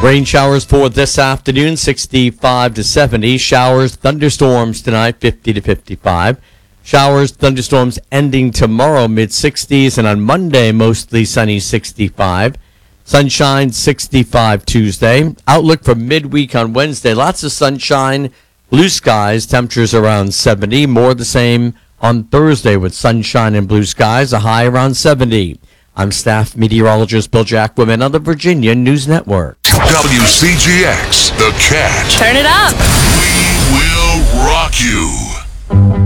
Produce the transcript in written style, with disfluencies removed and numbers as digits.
Rain showers for this afternoon, 65 to 70. Showers, thunderstorms tonight, 50 to 55. Showers, thunderstorms ending tomorrow, mid-60s. And on Monday, mostly sunny, 65. Sunshine, 65 Tuesday. Outlook for midweek on Wednesday, lots of sunshine, blue skies, temperatures around 70. More the same on Thursday with sunshine and blue skies, a high around 70. I'm staff meteorologist Bill Jacquemin on the Virginia News Network. WCGX, The Cat. Turn it up. We will rock you.